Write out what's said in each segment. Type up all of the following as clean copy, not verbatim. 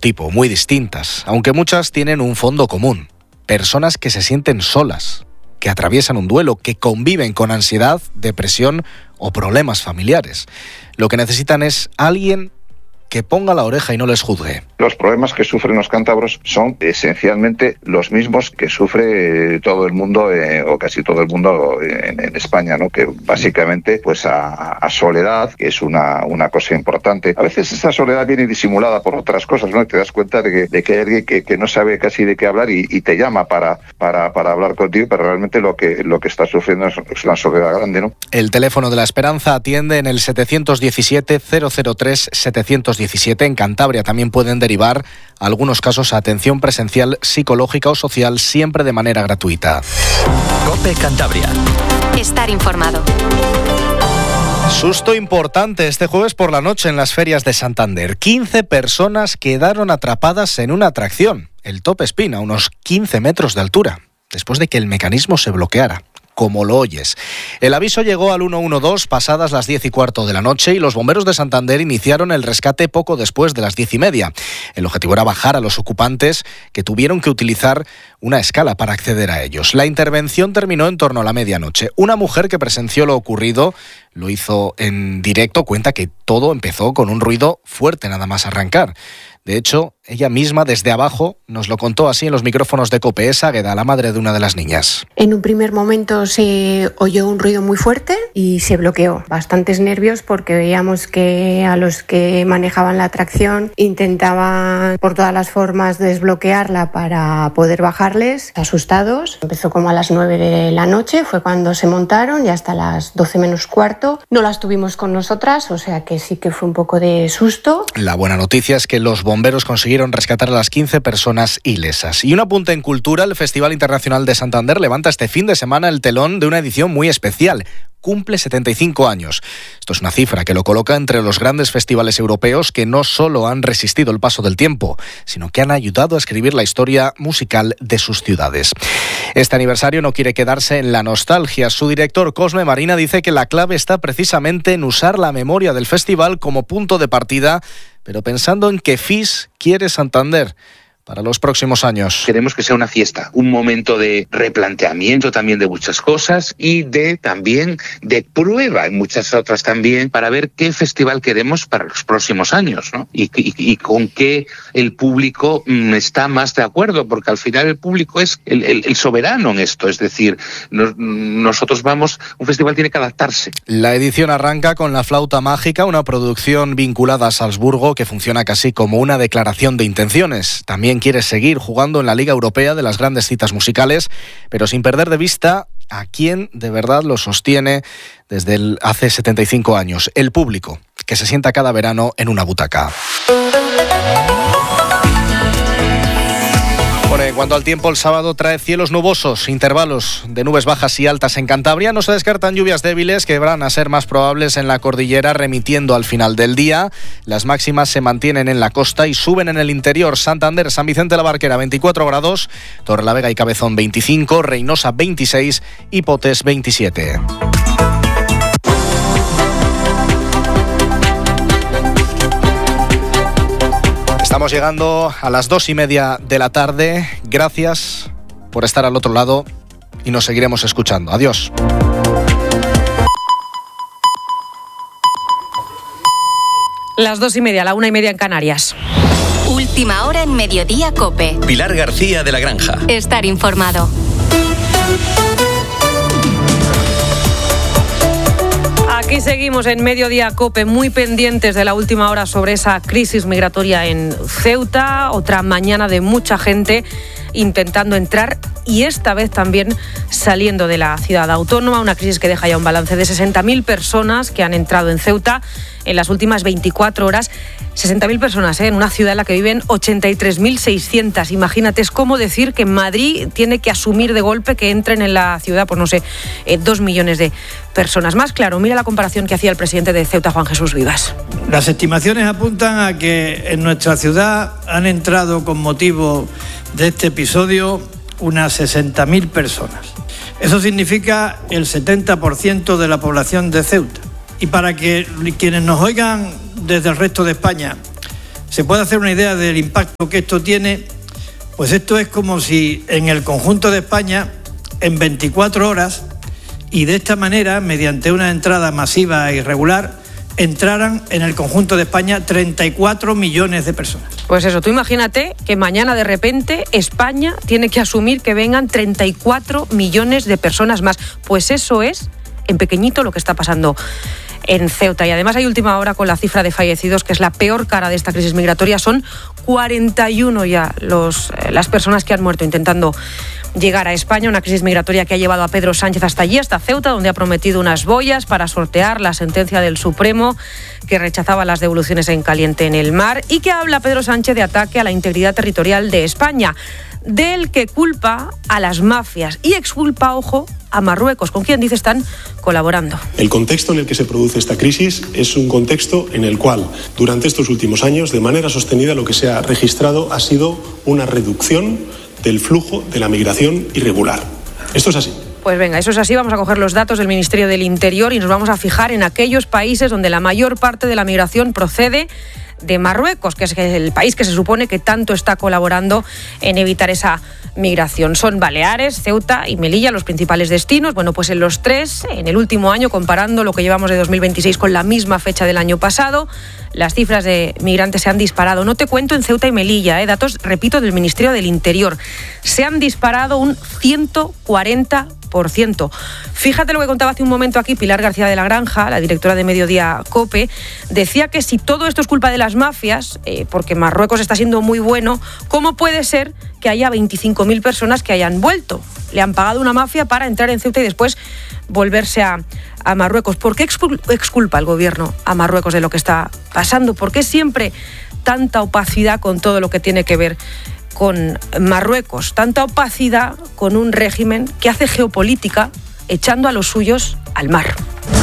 tipo, muy distintas, aunque muchas tienen un fondo común. Personas que se sienten solas, que atraviesan un duelo, que conviven con ansiedad, depresión o problemas familiares. Lo que necesitan es alguien que ponga la oreja y no les juzgue. Los problemas que sufren los cántabros son esencialmente los mismos que sufre todo el mundo o casi todo el mundo en España, ¿no? Que básicamente pues a soledad, que es una cosa importante. A veces esa soledad viene disimulada por otras cosas, ¿no? Y te das cuenta de que hay alguien que no sabe casi de qué hablar y te llama para hablar contigo, pero realmente lo que está sufriendo es una soledad grande, ¿no? El teléfono de la esperanza atiende en el 717-003-717. En Cantabria también pueden derivar algunos casos a atención presencial, psicológica o social, siempre de manera gratuita. COPE Cantabria. Estar informado. Susto importante este jueves por la noche en las ferias de Santander. 15 personas quedaron atrapadas en una atracción, el Top Spin, a unos 15 metros de altura, después de que el mecanismo se bloqueara. Como lo oyes. El aviso llegó al 112 pasadas las 10:15 de la noche y los bomberos de Santander iniciaron el rescate poco después de las 10:30. El objetivo era bajar a los ocupantes, que tuvieron que utilizar una escala para acceder a ellos. La intervención terminó en torno a la medianoche. Una mujer que presenció lo ocurrido, lo hizo en directo, cuenta que todo empezó con un ruido fuerte nada más arrancar. De hecho, ella misma desde abajo nos lo contó así en los micrófonos de COPE. Es Águeda, la madre de una de las niñas. En un primer momento se oyó un ruido muy fuerte y se bloqueó. Bastantes nervios porque veíamos que a los que manejaban la atracción intentaban por todas las formas desbloquearla para poder bajarles, asustados. Empezó como a las 9 de la noche, fue cuando se montaron, y hasta las 12 menos cuarto no las tuvimos con nosotras, o sea que sí que fue un poco de susto. La buena noticia es que los bomberos consiguieron rescatar a las 15 personas ilesas. Y un apunte en cultura: el Festival Internacional de Santander levanta este fin de semana el telón de una edición muy especial. Cumple 75 años. Esto es una cifra que lo coloca entre los grandes festivales europeos que no solo han resistido el paso del tiempo, sino que han ayudado a escribir la historia musical de sus ciudades. Este aniversario no quiere quedarse en la nostalgia. Su director, Cosme Marina, dice que la clave está precisamente en usar la memoria del festival como punto de partida, pero pensando en que FIS quiere Santander para los próximos años. Queremos que sea una fiesta, un momento de replanteamiento también de muchas cosas y también de prueba en muchas otras también, para ver qué festival queremos para los próximos años, ¿no? Y con qué el público está más de acuerdo, porque al final el público es el soberano en esto, es decir, nosotros un festival tiene que adaptarse. La edición arranca con La Flauta Mágica, una producción vinculada a Salzburgo que funciona casi como una declaración de intenciones. También quiere seguir jugando en la Liga Europea de las grandes citas musicales, pero sin perder de vista a quien de verdad lo sostiene desde hace 75 años, el público, que se sienta cada verano en una butaca. Bueno, en cuanto al tiempo, el sábado trae cielos nubosos, intervalos de nubes bajas y altas en Cantabria. No se descartan lluvias débiles que van a ser más probables en la cordillera, remitiendo al final del día. Las máximas se mantienen en la costa y suben en el interior. Santander, San Vicente de la Barquera, 24 grados. Torrelavega y Cabezón, 25. Reynosa, 26. Y Potes, 27. Estamos llegando a las 2:30 de la tarde. Gracias por estar al otro lado y nos seguiremos escuchando. Adiós. Las 2:30, la 1:30 en Canarias. Última hora en Mediodía COPE. Pilar García de la Granja. Estar informado. Aquí seguimos en Mediodía COPE, muy pendientes de la última hora sobre esa crisis migratoria en Ceuta. Otra mañana de mucha gente intentando entrar y esta vez también saliendo de la ciudad autónoma. Una crisis que deja ya un balance de 60.000 personas que han entrado en Ceuta en las últimas 24 horas. 60.000 personas, en una ciudad en la que viven 83.600. Imagínate, es como decir que Madrid tiene que asumir de golpe que entren en la ciudad, 2 millones de personas. Más claro, mira la comparación que hacía el presidente de Ceuta, Juan Jesús Vivas. Las estimaciones apuntan a que en nuestra ciudad han entrado con motivo de este episodio unas 60.000 personas. Eso significa el 70% de la población de Ceuta. Y para que quienes nos oigan desde el resto de España se puede hacer una idea del impacto que esto tiene, pues esto es como si en el conjunto de España, en 24 horas, y de esta manera, mediante una entrada masiva e irregular, entraran en el conjunto de España 34 millones de personas. Pues eso, tú imagínate que mañana de repente España tiene que asumir que vengan 34 millones de personas más. Pues eso es, en pequeñito, lo que está pasando en Ceuta. Y además hay última hora con la cifra de fallecidos, que es la peor cara de esta crisis migratoria. Son 41 ya las personas que han muerto intentando llegar a España, una crisis migratoria que ha llevado a Pedro Sánchez hasta allí, hasta Ceuta, donde ha prometido unas boyas para sortear la sentencia del Supremo que rechazaba las devoluciones en caliente en el mar, y que habla Pedro Sánchez de ataque a la integridad territorial de España, del que culpa a las mafias y exculpa, ojo, a Marruecos, con quien dice están colaborando. El contexto en el que se produce esta crisis es un contexto en el cual, durante estos últimos años, de manera sostenida, lo que se ha registrado ha sido una reducción del flujo de la migración irregular. Esto es así. Pues venga, eso es así. Vamos a coger los datos del Ministerio del Interior y nos vamos a fijar en aquellos países donde la mayor parte de la migración procede de Marruecos, que es el país que se supone que tanto está colaborando en evitar esa migración. Son Baleares, Ceuta y Melilla los principales destinos. Bueno, pues en los tres, en el último año, comparando lo que llevamos de 2026 con la misma fecha del año pasado, las cifras de migrantes se han disparado. No te cuento en Ceuta y Melilla, datos, repito, del Ministerio del Interior. Se han disparado un 140%. Fíjate lo que contaba hace un momento aquí Pilar García de la Granja, la directora de Mediodía COPE, decía que si todo esto es culpa de las mafias, porque Marruecos está siendo muy bueno, ¿cómo puede ser que haya 25.000 personas que hayan vuelto? Le han pagado una mafia para entrar en Ceuta y después volverse a Marruecos. ¿Por qué exculpa el gobierno a Marruecos de lo que está pasando? ¿Por qué siempre tanta opacidad con todo lo que tiene que ver con Marruecos? Tanta opacidad con un régimen que hace geopolítica echando a los suyos al mar.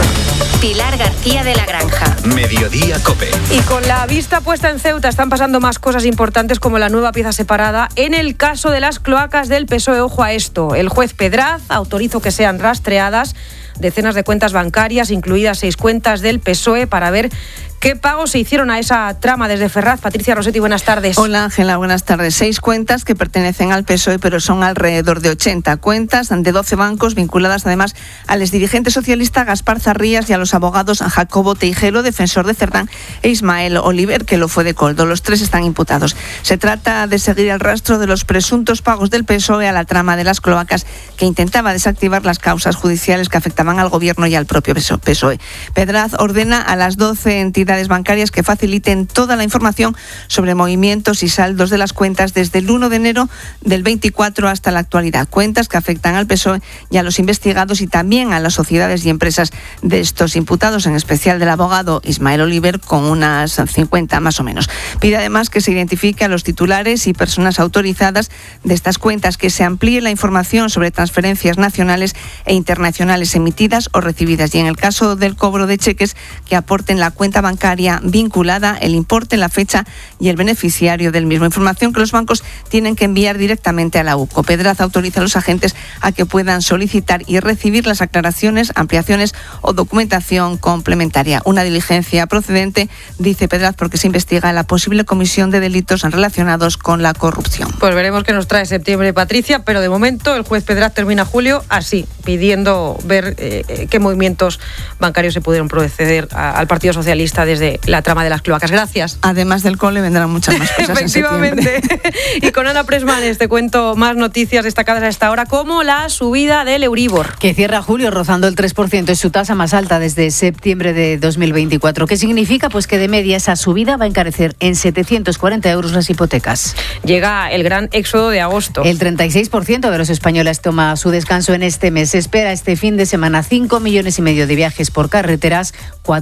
Pilar García de la Granja. Mediodía COPE. Y con la vista puesta en Ceuta están pasando más cosas importantes, como la nueva pieza separada en el caso de las cloacas del PSOE. Ojo a esto. El juez Pedraz autorizó que sean rastreadas decenas de cuentas bancarias, incluidas 6 cuentas del PSOE, para ver qué pagos se hicieron a esa trama. Desde Ferraz, Patricia Rossetti, buenas tardes. Hola Ángela, buenas tardes. 6 cuentas que pertenecen al PSOE, pero son alrededor de 80 cuentas de 12 bancos, vinculadas además al exdirigente socialista Gaspar Zarrías y a los abogados Jacobo Teijero, defensor de Cerdán, e Ismael Oliver, que lo fue de Coldo. Los 3 están imputados. Se trata de seguir el rastro de los presuntos pagos del PSOE a la trama de las cloacas, que intentaba desactivar las causas judiciales que afectaban al gobierno y al propio PSOE. Pedraz ordena a las 12 entidades bancarias que faciliten toda la información sobre movimientos y saldos de las cuentas desde el 1 de enero del 24 hasta la actualidad. Cuentas que afectan al PSOE y a los investigados, y también a las sociedades y empresas de estos imputados, en especial del abogado Ismael Oliver, con unas 50 más o menos. Pide además que se identifique a los titulares y personas autorizadas de estas cuentas, que se amplíe la información sobre transferencias nacionales e internacionales emitidas o recibidas, y en el caso del cobro de cheques, que aporten la cuenta bancaria vinculada, el importe, la fecha y el beneficiario del mismo. Información que los bancos tienen que enviar directamente a la UCO. Pedraz autoriza a los agentes a que puedan solicitar y recibir las aclaraciones, ampliaciones o documentación complementaria. Una diligencia procedente, dice Pedraz, porque se investiga la posible comisión de delitos relacionados con la corrupción. Pues veremos qué nos trae septiembre, Patricia, pero de momento el juez Pedraz termina julio así, pidiendo ver qué movimientos bancarios se pudieron proceder al Partido Socialista desde la trama de las cloacas. Gracias. Además del cole vendrán muchas más cosas. Efectivamente. Y con Ana Presmanes te cuento más noticias destacadas a esta hora, como la subida del Euribor, que cierra julio rozando el 3%, es su tasa más alta desde septiembre de 2024. ¿Qué significa? Pues que de media esa subida va a encarecer en 740 euros las hipotecas. Llega el gran éxodo de agosto. El 36% de los españoles toma su descanso en este mes. Se espera este fin de semana 5,5 millones de viajes por carreteras,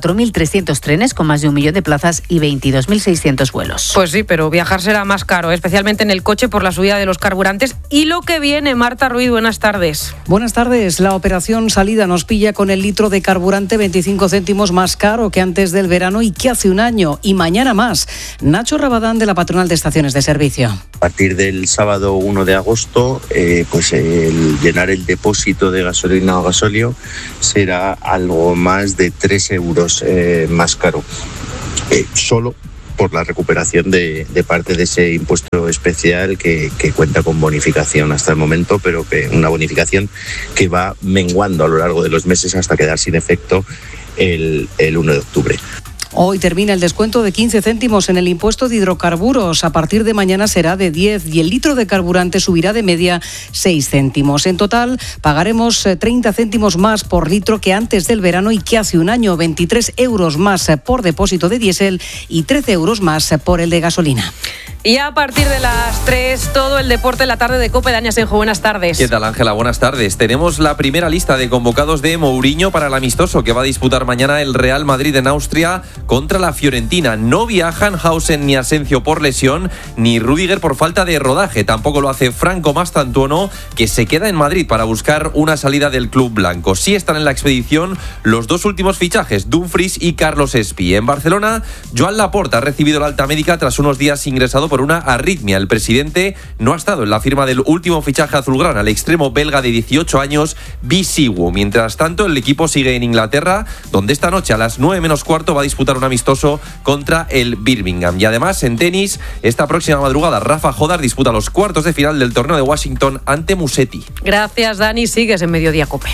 4.300 trenes con más de 1 millón de plazas y 22.600 vuelos. Pues sí, pero viajar será más caro, especialmente en el coche, por la subida de los carburantes. Y lo que viene, Marta Ruiz, buenas tardes. Buenas tardes. La operación salida nos pilla con el litro de carburante 25 céntimos más caro que antes del verano y que hace un año, y mañana más. Nacho Rabadán, de la Patronal de Estaciones de Servicio. A partir del sábado 1 de agosto, pues el llenar el depósito de gasolina o gasóleo será algo más de 3 euros más caro. Solo por la recuperación de parte de ese impuesto especial que cuenta con bonificación hasta el momento, pero que una bonificación que va menguando a lo largo de los meses hasta quedar sin efecto el 1 de octubre. Hoy termina el descuento de 15 céntimos en el impuesto de hidrocarburos. A partir de mañana será de 10 y el litro de carburante subirá de media 6 céntimos. En total pagaremos 30 céntimos más por litro que antes del verano y que hace un año, 23 euros más por depósito de diésel y 13 euros más por el de gasolina. Y a partir de las 3, todo el deporte en la tarde de COPE. Dani Asenjo, buenas tardes. ¿Qué tal, Ángela? Buenas tardes. Tenemos la primera lista de convocados de Mourinho para el amistoso que va a disputar mañana el Real Madrid en Austria contra la Fiorentina. No viajan Hausen ni Asencio por lesión, ni Rüdiger por falta de rodaje. Tampoco lo hace Franco Mastantuono, que se queda en Madrid para buscar una salida del club blanco. Sí están en la expedición los dos últimos fichajes, Dumfries y Carlos Espi. En Barcelona, Joan Laporta ha recibido la alta médica tras unos días ingresado por una arritmia. El presidente no ha estado en la firma del último fichaje azulgrana, el extremo belga de 18 años, Bisiwu. Mientras tanto, el equipo sigue en Inglaterra, donde esta noche a las 9 menos cuarto va a disputar un amistoso contra el Birmingham. Y además, en tenis, esta próxima madrugada, Rafa Jodar disputa los cuartos de final del torneo de Washington ante Musetti. Gracias, Dani. Sigues en Mediodía COPE.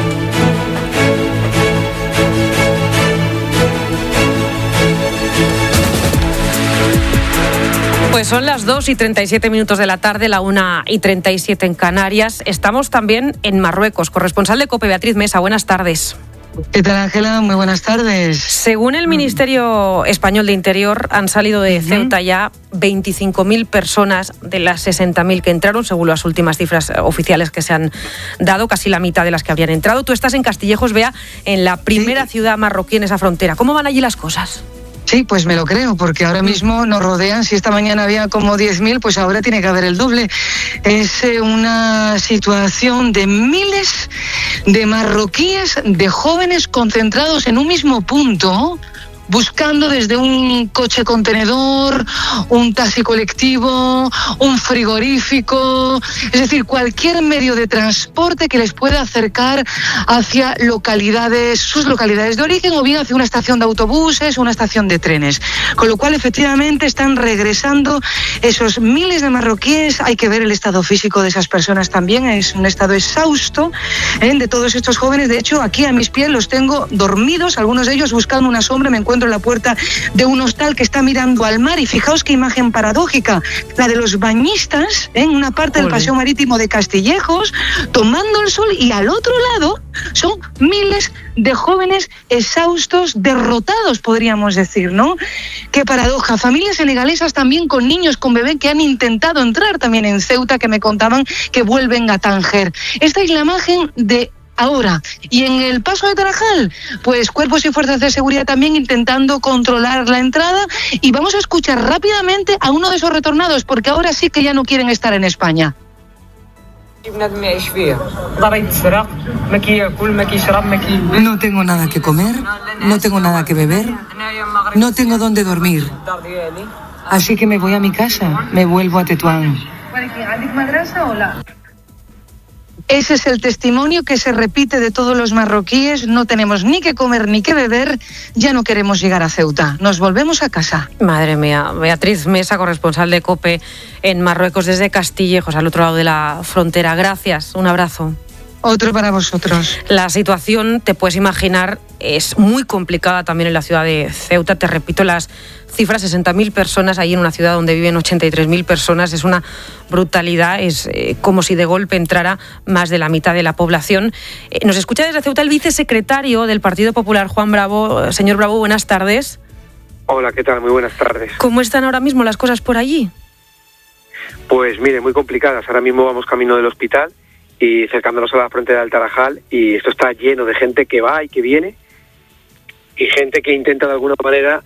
Pues son las 2:37 de la tarde, la 1:37 en Canarias. Estamos también en Marruecos. Corresponsal de COPE, Beatriz Mesa, buenas tardes. ¿Qué tal, Ángela? Muy buenas tardes. Según el Ministerio Español de Interior, han salido de Ceuta ya 25.000 personas de las 60.000 que entraron, según las últimas cifras oficiales que se han dado, casi la mitad de las que habían entrado. Tú estás en Castillejos, Bea, en la primera ciudad marroquí en esa frontera. ¿Cómo van allí las cosas? Sí, pues me lo creo, porque ahora mismo nos rodean. Si esta mañana había como 10.000, pues ahora tiene que haber el doble. Es una situación de miles de marroquíes, de jóvenes concentrados en un mismo punto, buscando desde un coche contenedor, un taxi colectivo, un frigorífico, es decir, cualquier medio de transporte que les pueda acercar hacia sus localidades de origen, o bien hacia una estación de autobuses o una estación de trenes. Con lo cual, efectivamente, están regresando esos miles de marroquíes. Hay que ver el estado físico de esas personas también, es un estado exhausto de todos estos jóvenes. De hecho, aquí a mis pies los tengo dormidos, algunos de ellos buscando una sombra. Me encuentro en la puerta de un hostal que está mirando al mar, y fijaos qué imagen paradójica, la de los bañistas en una parte del paseo marítimo de Castillejos tomando el sol, y al otro lado son miles de jóvenes exhaustos, derrotados, podríamos decir, ¿no? Qué paradoja. Familias senegalesas también con niños, con bebé, que han intentado entrar también en Ceuta, que me contaban que vuelven a Tánger. Esta es la imagen de ahora. Y en el paso de Tarajal, pues cuerpos y fuerzas de seguridad también intentando controlar la entrada. Y vamos a escuchar rápidamente a uno de esos retornados, porque ahora sí que ya no quieren estar en España. No tengo nada que comer, no tengo nada que beber, no tengo dónde dormir. Así que me voy a mi casa, me vuelvo a Tetuán. Ese es el testimonio que se repite de todos los marroquíes. No tenemos ni que comer ni que beber, ya no queremos llegar a Ceuta, nos volvemos a casa. Madre mía. Beatriz Mesa, corresponsal de COPE en Marruecos, desde Castillejos, al otro lado de la frontera. Gracias, un abrazo. Otro para vosotros. La situación, te puedes imaginar, es muy complicada también en la ciudad de Ceuta. Te repito las cifras, 60.000 personas ahí en una ciudad donde viven 83.000 personas. Es una brutalidad, es como si de golpe entrara más de la mitad de la población. Nos escucha desde Ceuta el vicesecretario del Partido Popular, Juan Bravo. Señor Bravo, buenas tardes. Hola, ¿qué tal? Muy buenas tardes. ¿Cómo están ahora mismo las cosas por allí? Pues mire, muy complicadas. Ahora mismo vamos camino del hospital y acercándonos a la frontera del Tarajal, y esto está lleno de gente que va y que viene, y gente que intenta de alguna manera...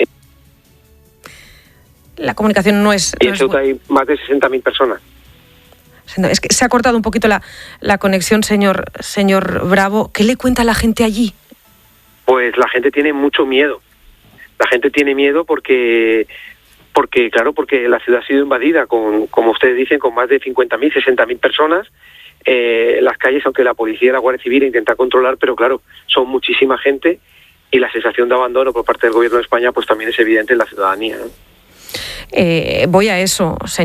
La comunicación no es... Y en Ceuta hay más de 60.000 personas. Es que se ha cortado un poquito la conexión, señor Bravo. ¿Qué le cuenta a la gente allí? Pues la gente tiene mucho miedo. La gente tiene miedo porque la ciudad ha sido invadida, como ustedes dicen, con más de 50.000, 60.000 personas. Las calles, aunque la policía y la Guardia Civil intentan controlar, pero claro, son muchísima gente, y la sensación de abandono por parte del Gobierno de España pues también es evidente en la ciudadanía, ¿no? Voy a eso, señor.